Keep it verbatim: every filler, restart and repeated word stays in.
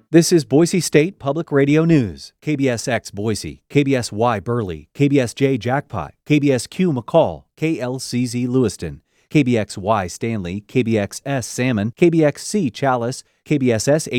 This is Boise State Public Radio News. K B S X Boise, K B S Y Burley, K B S J Jackpot, K B S Q McCall, K L C Z Lewiston, K B X Y Stanley, K B X S Salmon, K B X C Chalice, K B S S